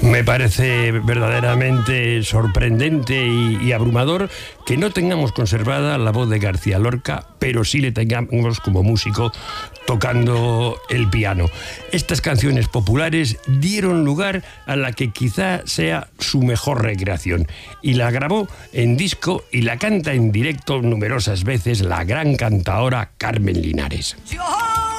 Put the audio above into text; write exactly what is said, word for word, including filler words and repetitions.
Me parece verdaderamente sorprendente y, y abrumador que no tengamos conservada la voz de García Lorca, pero sí le tengamos como músico tocando el piano. Estas canciones populares dieron lugar a la que quizá sea su mejor recreación, y la grabó en disco y la canta en directo numerosas veces la gran cantaora Carmen Linares. Yo